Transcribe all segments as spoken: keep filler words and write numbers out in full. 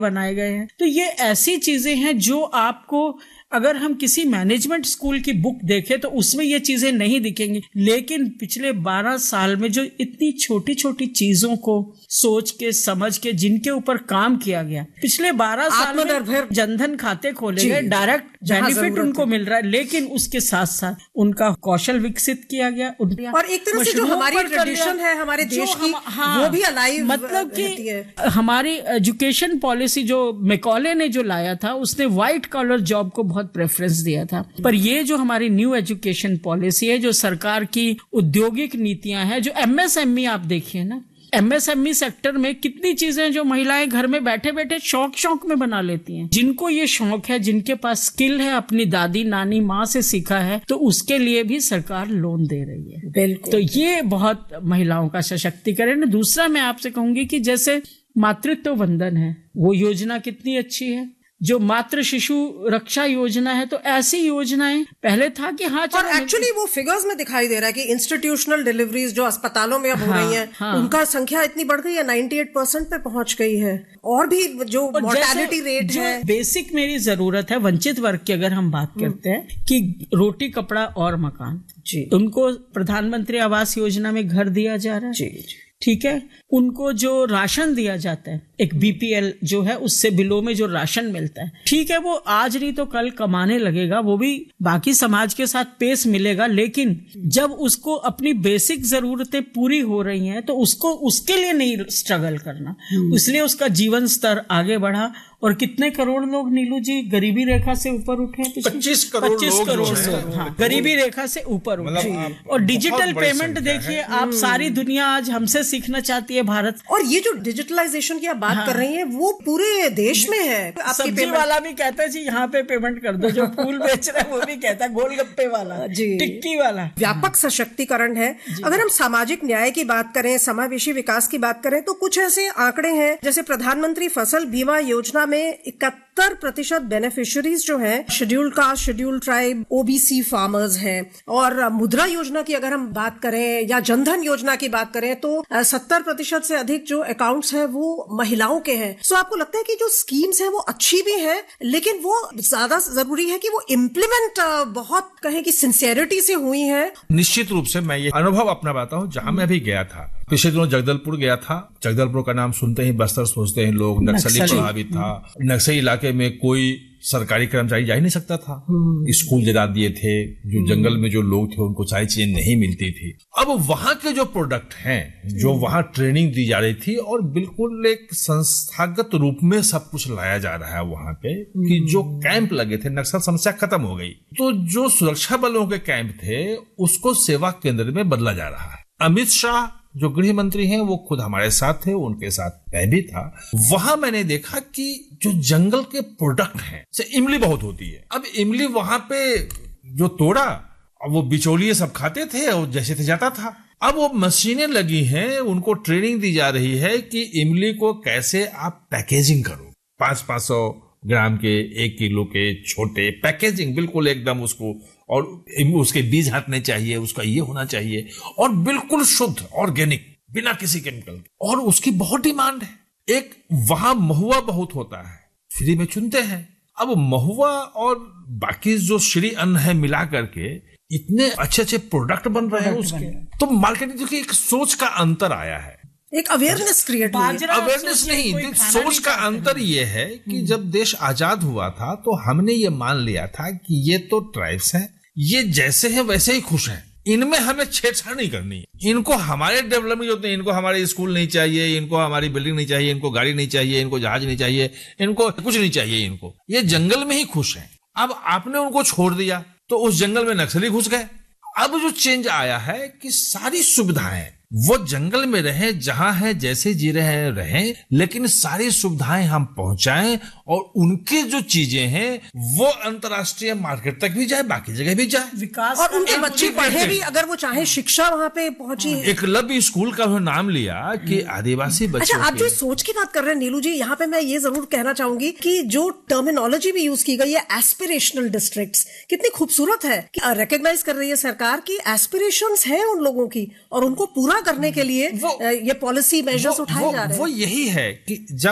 बनाए गए हैं। तो ये ऐसी चीजें हैं जो आपको, अगर हम किसी मैनेजमेंट स्कूल की बुक देखें तो उसमें ये चीजें नहीं दिखेंगी, लेकिन पिछले बारह साल में जो इतनी छोटी छोटी चीजों को सोच के समझ के जिनके ऊपर काम किया गया, पिछले बारह साल में जनधन खाते खोले गए, डायरेक्ट बेनिफिट उनको मिल रहा है, लेकिन उसके साथ साथ उनका कौशल विकसित किया गया, और एक तरह से जो हमारी ट्रेडिशन है हमारे देश की, हाँ, वो भी अलाइव, मतलब कि हमारी एजुकेशन पॉलिसी जो मैकॉले ने जो लाया था, उसने व्हाइट कॉलर जॉब को बहुत प्रेफरेंस दिया था। पर ये जो हमारी न्यू एजुकेशन पॉलिसी है, जो सरकार की औद्योगिक नीतियां हैं, जो एमएसएमई आप देखिए ना, एमएसएमई सेक्टर में कितनी चीजें जो महिलाएं घर में बैठे बैठे शौक शौक में बना लेती हैं। जिनको ये शौक है, जिनके पास स्किल है, अपनी दादी नानी माँ से सीखा है, तो उसके लिए भी सरकार लोन दे रही है। बिल्कुल। तो ये बहुत महिलाओं का सशक्तिकरण है। दूसरा मैं आपसे कहूंगी कि जैसे मातृत्व वंदन है, वो योजना कितनी अच्छी है। जो मातृ शिशु रक्षा योजना है, तो ऐसी योजनाएं पहले था कि हाँ, और एक्चुअली वो फिगर्स में दिखाई दे रहा है कि इंस्टीट्यूशनल डिलीवरीज जो अस्पतालों में अब हो रही हैं, हाँ, उनका संख्या इतनी बढ़ गई है, अट्ठानवे परसेंट पे पहुंच गई है। और भी जो मोर्टेलिटी रेट है, बेसिक मेरी जरूरत है वंचित वर्ग की, अगर हम बात करते हैं कि रोटी कपड़ा और मकान, जी, उनको प्रधानमंत्री आवास योजना में घर दिया जा रहा है, जी, जी, ठीक है। उनको जो राशन दिया जाता है, एक बीपीएल जो है, उससे बिलों में जो राशन मिलता है, ठीक है, वो आज नहीं तो कल कमाने लगेगा, वो भी बाकी समाज के साथ पेश मिलेगा, लेकिन जब उसको अपनी बेसिक जरूरतें पूरी हो रही हैं तो उसको उसके लिए नहीं स्ट्रगल करना, इसलिए उसका जीवन स्तर आगे बढ़ा। और कितने करोड़ लोग नीलू जी गरीबी रेखा से ऊपर उठे? पच्चीस करोड़ पच्चीस करोड़ से, हाँ, गरीबी रेखा से ऊपर उठे। और डिजिटल पेमेंट देखिए आप, सारी दुनिया आज हमसे सीखना चाहती है भारत। और ये जो डिजिटलाइजेशन की आप बात हाँ, कर रही हैं, वो पूरे देश में है। सब्जी वाला भी कहता है जी यहाँ पे पेमेंट कर दो, जो फूल बेच रहा है वो भी कहता है, गोलगप्पे वाला, टिक्की वाला। व्यापक सशक्तिकरण है। अगर हम सामाजिक न्याय की बात करें, समावेशी विकास की बात करें, तो कुछ ऐसे आंकड़े हैं, जैसे प्रधानमंत्री फसल बीमा योजना में इकहत्तर प्रतिशत बेनिफिशियरीज जो हैं schedule caste, schedule tribe, OBC farmers हैं। और मुद्रा योजना की अगर हम बात करें या जनधन योजना की बात करें, तो सत्तर प्रतिशत से अधिक जो अकाउंट्स हैं वो महिलाओं के हैं। सो आपको लगता है कि जो स्कीम्स हैं वो अच्छी भी हैं, लेकिन वो ज्यादा जरूरी है कि वो इम्प्लीमेंट बहुत कहें कि सिंसियरिटी से हुई है? निश्चित रूप से मैं ये अनुभव अपना बताता हूँ, जहां मैं भी गया था। पिछले दिनों जगदलपुर गया था। जगदलपुर का नाम सुनते ही बस्तर सोचते हैं लोग, नक्सली प्रभावित था। नक्सली इलाके में कोई सरकारी कर्मचारी जा ही नहीं सकता था। स्कूल जला दिए थे, जो जंगल में जो लोग थे उनको सारी चीजें नहीं मिलती थी। अब वहां के जो प्रोडक्ट हैं, जो वहां ट्रेनिंग दी जा रही थी, और बिल्कुल एक संस्थागत रूप में सब कुछ लाया जा रहा है वहां पे, कि जो कैंप लगे थे, नक्सल समस्या खत्म हो गई, तो जो सुरक्षा बलों के कैंप थे उसको सेवा केंद्र में बदला जा रहा है। अमित शाह जो गृह मंत्री हैं वो खुद हमारे साथ थे, उनके साथ मैं भी था। वहां मैंने देखा कि जो जंगल के प्रोडक्ट हैं, जैसे इमली बहुत होती है। अब इमली वहां पे जो तोड़ा, अब वो बिचौलिए सब खाते थे और जैसे थे जाता था। अब वो मशीनें लगी हैं, उनको ट्रेनिंग दी जा रही है कि इमली को कैसे आप पैकेजिंग करो। पांच पांच सौ ग्राम के, एक किलो के छोटे पैकेजिंग, बिल्कुल एकदम उसको, और उसके बीज हटने चाहिए, उसका ये होना चाहिए, और बिल्कुल शुद्ध ऑर्गेनिक, बिना किसी केमिकल। और उसकी बहुत डिमांड है। एक वहां महुआ बहुत होता है, फ्री में चुनते हैं। अब महुआ और बाकी जो श्री अन्न है मिला करके इतने अच्छे अच्छे प्रोडक्ट बन रहे हैं उसके, तो मार्केटिंग देखिए एक सोच का अंतर आया है, एक अवेयरनेस क्रिएट हुई है। अवेयरनेस नहीं, सोच का अंतर ये है कि जब देश आजाद हुआ था तो हमने ये मान लिया था कि ये तो ट्राइब्स हैं, ये जैसे हैं वैसे ही खुश हैं, इनमें हमें छेड़छाड़ नहीं करनी, इनको हमारे डेवलपमेंट होते हैं, इनको हमारे स्कूल नहीं चाहिए, इनको हमारी बिल्डिंग नहीं चाहिए, इनको गाड़ी नहीं चाहिए, इनको जहाज नहीं चाहिए, इनको कुछ नहीं चाहिए, इनको ये जंगल में ही खुश हैं। अब आपने उनको छोड़ दिया तो उस जंगल में नक्सली घुस गए। अब जो चेंज आया है कि सारी सुविधाएं वो जंगल में रहे, जहां है जैसे जी रहे हैं रहें, लेकिन सारी सुविधाएं हम पहुंचाएं और उनके जो चीजें हैं वो अंतर्राष्ट्रीय मार्केट तक भी जाए, बाकी जगह भी जाए, विकास, और उनके बच्चे पढ़े भी, अगर वो चाहे शिक्षा वहां पे पहुंची। एकलव्य स्कूल का नाम लिया कि आदिवासी बच्चों। अच्छा, आप जो सोच की बात कर रहे हैं नीलू जी, यहाँ पे मैं ये जरूर कहना चाहूंगी कि जो टर्मिनोलॉजी भी यूज की गई है, एस्पिरेशनल डिस्ट्रिक्ट्स, कितनी खूबसूरत है कि रिकॉग्नाइज कर रही है सरकार की एस्पिरेशंस है उन लोगों की, और उनको पूरा करने के लिए ये पॉलिसी मेजर्स उठाए जा रहे हैं। वो यही है कि जब आप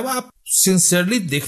सिंसियरली